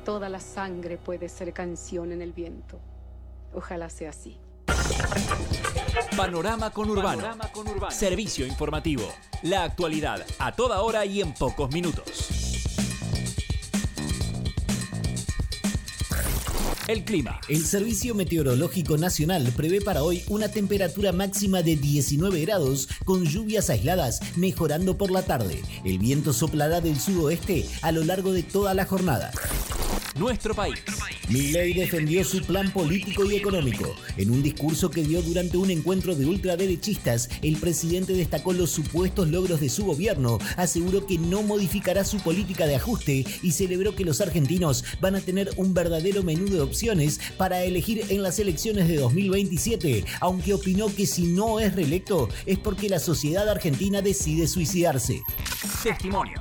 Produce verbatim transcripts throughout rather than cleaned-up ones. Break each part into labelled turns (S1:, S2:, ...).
S1: toda la sangre puede ser canción en el viento. Ojalá sea así.
S2: Panorama Conurbano. Panorama Conurbano. Servicio informativo. La actualidad a toda hora y en pocos minutos. El clima.
S3: El Servicio Meteorológico Nacional prevé para hoy una temperatura máxima de diecinueve grados con lluvias aisladas, mejorando por la tarde. El viento soplará del sudoeste a lo largo de toda la jornada.
S2: Nuestro país.
S3: Milei defendió su plan político y económico. En un discurso que dio durante un encuentro de ultraderechistas, el presidente destacó los supuestos logros de su gobierno, aseguró que no modificará su política de ajuste y celebró que los argentinos van a tener un verdadero menú de opciones para elegir en las elecciones de dos mil veintisiete, aunque opinó que si no es reelecto es porque la sociedad argentina decide suicidarse.
S2: Testimonios.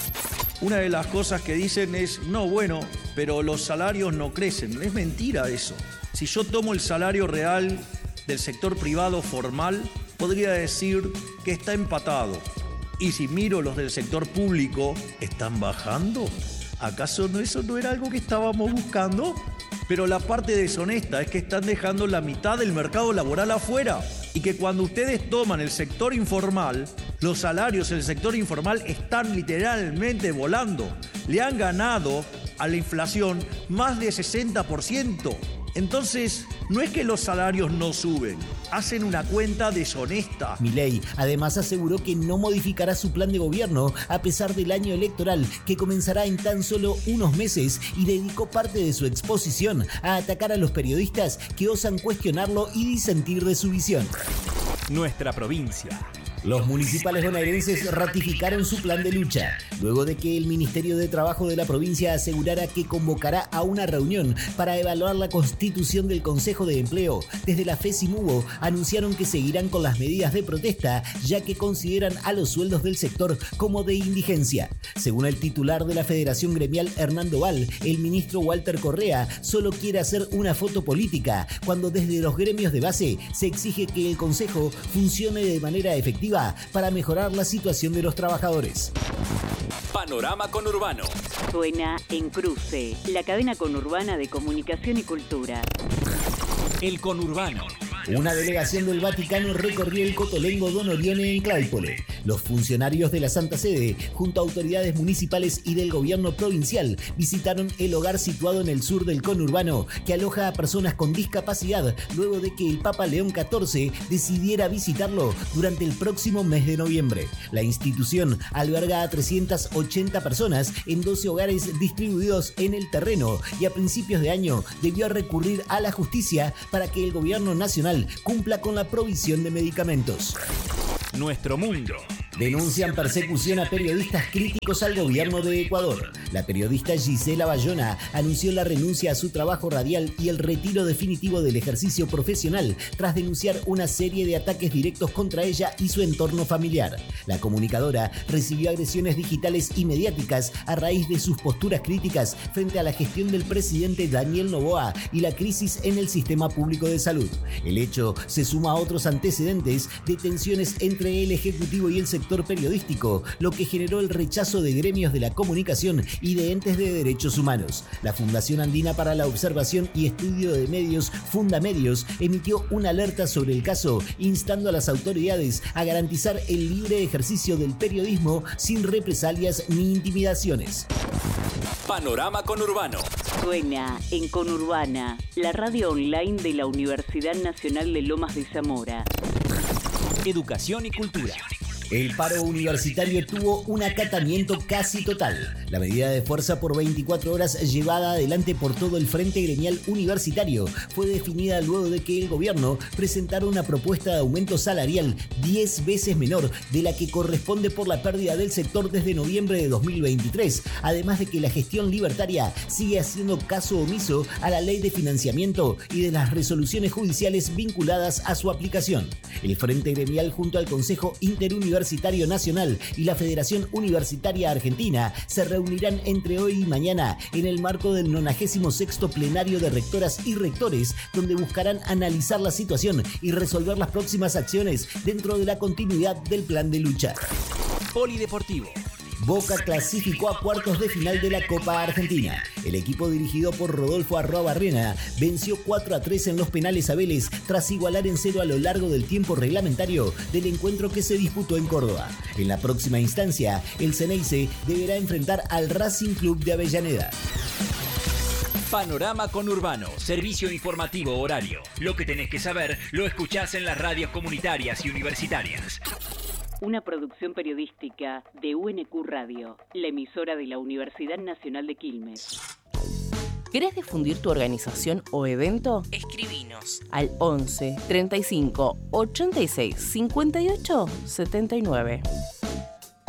S4: Una de las cosas que dicen es, no, bueno, pero los salarios no crecen. Es mentira eso. Si yo tomo el salario real del sector privado formal, podría decir que está empatado. Y si miro los del sector público, ¿están bajando? ¿Acaso no, eso no era algo que estábamos buscando? Pero la parte deshonesta es que están dejando la mitad del mercado laboral afuera. Y que cuando ustedes toman el sector informal, los salarios en el sector informal están literalmente volando. Le han ganado a la inflación más de sesenta por ciento. Entonces, no es que los salarios no suben, hacen una cuenta deshonesta.
S3: Milei además aseguró que no modificará su plan de gobierno a pesar del año electoral que comenzará en tan solo unos meses y dedicó parte de su exposición a atacar a los periodistas que osan cuestionarlo y disentir de su visión.
S2: Nuestra provincia.
S3: Los municipales bonaerenses ratificaron su plan de lucha, luego de que el Ministerio de Trabajo de la provincia asegurara que convocará a una reunión para evaluar la constitución del Consejo de Empleo. Desde la FESIMUBO anunciaron que seguirán con las medidas de protesta, ya que consideran a los sueldos del sector como de indigencia. Según el titular de la Federación Gremial, Hernando Val, el ministro Walter Correa solo quiere hacer una foto política, cuando desde los gremios de base se exige que el Consejo funcione de manera efectiva para mejorar la situación de los trabajadores.
S2: Panorama Conurbano.
S5: Suena en Cruce, la cadena conurbana de comunicación y cultura.
S2: El Conurbano.
S3: Una delegación del Vaticano recorrió el Cotolengo Don Orione en Claypole. Los funcionarios de la Santa Sede, junto a autoridades municipales y del gobierno provincial, visitaron el hogar situado en el sur del conurbano, que aloja a personas con discapacidad, luego de que el Papa León catorce decidiera visitarlo durante el próximo mes de noviembre. La institución alberga a trescientas ochenta personas en doce hogares distribuidos en el terreno y a principios de año debió recurrir a la justicia para que el gobierno nacional cumpla con la provisión de medicamentos.
S2: Nuestro mundo.
S3: Denuncian persecución a periodistas críticos al gobierno de Ecuador. La periodista Gisela Bayona anunció la renuncia a su trabajo radial y el retiro definitivo del ejercicio profesional tras denunciar una serie de ataques directos contra ella y su entorno familiar. La comunicadora recibió agresiones digitales y mediáticas a raíz de sus posturas críticas frente a la gestión del presidente Daniel Noboa y la crisis en el sistema público de salud. El hecho se suma a otros antecedentes de tensiones entre el Ejecutivo y el sector periodístico, lo que generó el rechazo de gremios de la comunicación y de entes de derechos humanos. La Fundación Andina para la Observación y Estudio de Medios, Fundamedios, emitió una alerta sobre el caso, instando a las autoridades a garantizar el libre ejercicio del periodismo sin represalias ni intimidaciones.
S2: Panorama Conurbano.
S5: Suena en Conurbana, la radio online de la Universidad Nacional de Lomas de Zamora.
S2: Educación y cultura.
S3: El paro universitario tuvo un acatamiento casi total. La medida de fuerza por veinticuatro horas llevada adelante por todo el Frente Gremial Universitario fue definida luego de que el gobierno presentara una propuesta de aumento salarial diez veces menor de la que corresponde por la pérdida del sector desde noviembre de dos mil veintitrés, además de que la gestión libertaria sigue haciendo caso omiso a la ley de financiamiento y de las resoluciones judiciales vinculadas a su aplicación. El Frente Gremial junto al Consejo Interuniversitario Universitario Nacional y la Federación Universitaria Argentina se reunirán entre hoy y mañana en el marco del nonagésimo sexto plenario de rectoras y rectores, donde buscarán analizar la situación y resolver las próximas acciones dentro de la continuidad del plan de lucha.
S2: Polideportivo.
S3: Boca clasificó a cuartos de final de la Copa Argentina. El equipo dirigido por Rodolfo Arruabarrena venció cuatro a tres en los penales a Vélez tras igualar en cero a lo largo del tiempo reglamentario del encuentro que se disputó en Córdoba. En la próxima instancia, el Ceneice deberá enfrentar al Racing Club de Avellaneda.
S2: Panorama Conurbano, servicio informativo horario. Lo que tenés que saber lo escuchás en las radios comunitarias y universitarias.
S5: Una producción periodística de U N Q Radio, la emisora de la Universidad Nacional de Quilmes.
S6: ¿Querés difundir tu organización o evento? Escribinos al once, treinta y cinco, ochenta y seis, cincuenta y ocho, setenta y nueve.